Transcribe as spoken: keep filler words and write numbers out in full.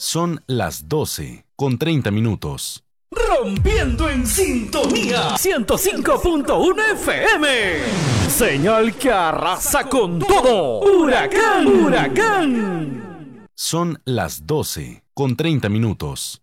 Son las doce con treinta minutos. Rompiendo en sintonía ciento cinco punto uno F M. Señal que arrasa con todo. Huracán, huracán. Son las doce con treinta minutos.